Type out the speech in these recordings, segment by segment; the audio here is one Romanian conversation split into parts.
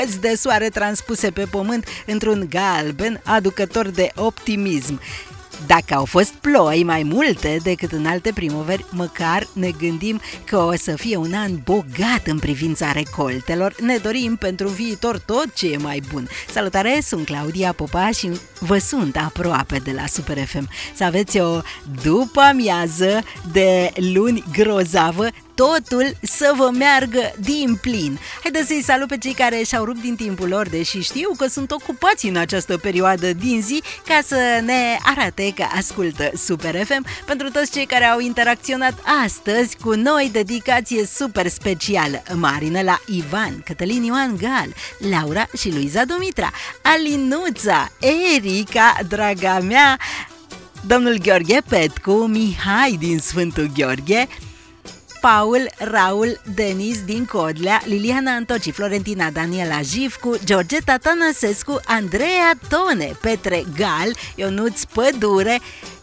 de soare transpuse pe pământ într-un galben aducător de optimism. Dacă au fost ploi mai multe decât în alte primăveri, măcar ne gândim că o să fie un an bogat în privința recoltelor. Ne dorim pentru viitor tot ce e mai bun. Salutare, sunt Claudia Popa și vă sunt aproape de la Super FM. Să aveți o după-amiază de luni grozavă, totul să vă meargă din plin. Haideți să-i salut pe cei care și-au rupt din timpul lor, deși știu că sunt ocupați în această perioadă din zi, ca să ne arate că ascultă Super FM. Pentru toți cei care au interacționat astăzi cu noi, dedicație super specială: Marinela Ivan, Cătălin Ioan Gal, Laura și Luiza Dumitra, Alinuța, Erica, draga mea, domnul Gheorghe Petcu, Mihai din Sfântul Gheorghe, Paul, Raul, Denis din Codlea, Liliana Antoci, Florentina Daniela Jivcu, Georgeta Tănăsescu, Andreea Tone, Petre Gal, Ionuț Pădure,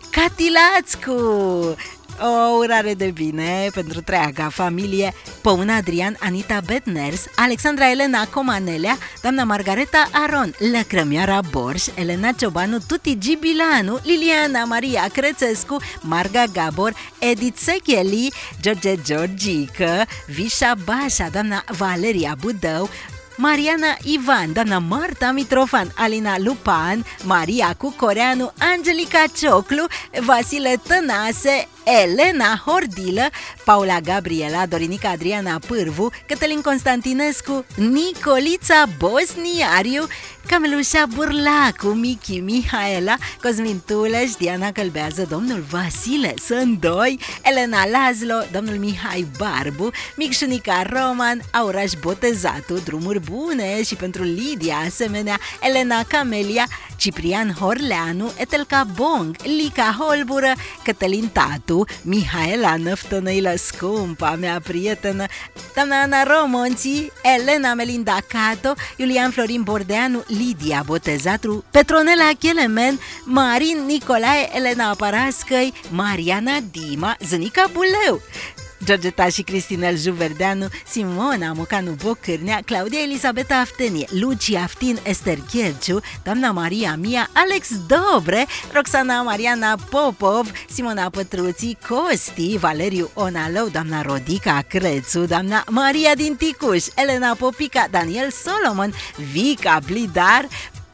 Catilațcu. O urare de bine pentru întreaga familie: Păuna Adrian, Anita Betners, Alexandra Elena Comanelea, doamna Margareta Aron, Lăcrămioara Borș, Elena Ciobanu, Tuti Gibilanu, Liliana Maria Crețescu, Marga Gabor, Edith Secheli, George Georgică, Vișa Bașa, doamna Valeria Budău, Mariana Ivan, doamna Marta Mitrofan, Alina Lupan, Maria Cucoreanu, Angelica Cioclu, Vasile Tănase, Elena Hordilă, Paula Gabriela, Dorinica Adriana Pârvu, Cătălin Constantinescu, Nicolița Bosniariu, Camelușa Burlacu, Michi Mihaela, Cosmin Tuleș, Diana Călbează, domnul Vasile Sândoi, Elena Lazlo, domnul Mihai Barbu, Micșunica Roman, Auraș Botezatu, drumuri bune și pentru Lidia, asemenea, Elena Camelia, Ciprian Horleanu, Etelca Bong, Lica Holbură, Cătălin Tatu, Mihaela Năftănăilă, scumpa mea prietenă, doamna Ana Romonții, Elena Melinda Cato, Iulian Florin Bordeanu, Lidia Botezatru, Petronela Chelemen, Marin Nicolae, Elena Parascăi, Mariana Dima, Zânica Buleu, Georgeta și Cristinel Juverdeanu, Simona Mocanu Bocârnea, Claudia Elisabeta Aftenie, Luci Aftin, Ester Cherciu, doamna Maria Mia, Alex Dobre, Roxana Mariana Popov, Simona Pătruții, Costi, Valeriu Onalău, doamna Rodica Crețu, doamna Maria din Ticuș, Elena Popica, Daniel Solomon, Vica Blidar,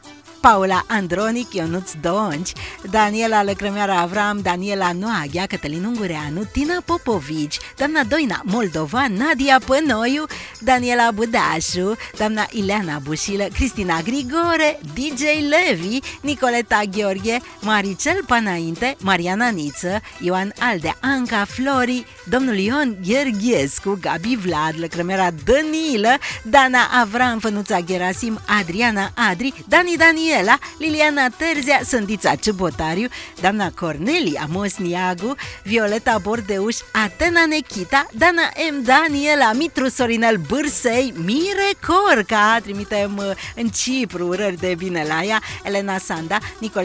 Paula Andronic, Ionuț Donci, Daniela Lăcrămioara Avram, Daniela Noaghea, Cătălin Ungureanu, Tina Popovici, doamna Doina Moldova, Nadia Pănoiu, Daniela Budașu, doamna Ileana Bușilă, Cristina Grigore, DJ Levi, Nicoleta Gheorghe, Maricel Panainte, Mariana Niță, Ioan Aldea, Anca Flori, domnul Ion Gherghescu, Gabi Vlad, Lăcrămioara Danilă, Dana Avram, Fănuța Gerasim, Adriana Adri, Dani Daniela, Liliana Terzea, Sândița Ciubotariu, doamna Cornelia Mosniagu, Violeta Bordeuș, Atena Nechita, Dana M. Daniela, Mitru Sorinel Bârsei, Mire Corca, trimitem în Cipru urări de bine la ea, Elena Sanda,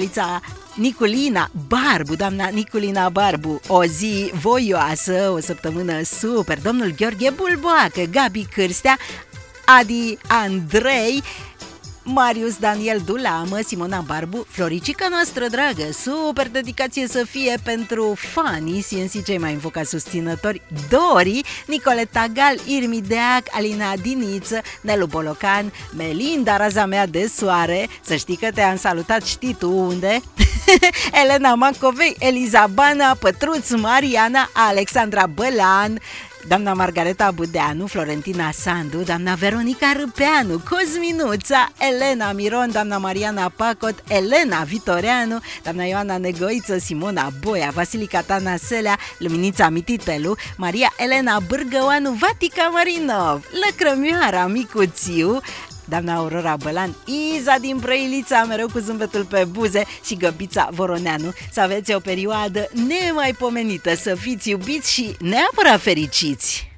Niculina Barbu, doamna Niculina Barbu, o zi voioasă, o săptămână super, domnul Gheorghe Bulboacă, Gabi Cârstea, Adi Andrei, Marius Daniel Dulamă, Simona Barbu, Floricica noastră dragă, super dedicație să fie pentru fanii CNC, cei mai invocați susținători, Dori, Nicoleta Gal, Irmi Deac, Alina Diniță, Nelu Bolocan, Melinda, raza mea de soare, să știi că te-am salutat, știi tu unde, Elena Macovei, Eliza Bana, Pătruț Mariana, Alexandra Bălan, doamna Margareta Budeanu, Florentina Sandu, doamna Veronica Râpeanu, Cosminuța, Elena Miron, doamna Mariana Pacot, Elena Vitoreanu, doamna Ioana Negoiță, Simona Boia, Vasilica Tanaselea, Luminița Mititelu, Maria Elena Bârgăoanu, Vatica Marinov, Lăcrămioara Micuțiu, doamna Aurora Bălan, Iza din Brăilița, mereu cu zâmbetul pe buze, și Găbița Voroneanu. Să aveți o perioadă nemaipomenită, să fiți iubiți și neapărat fericiți!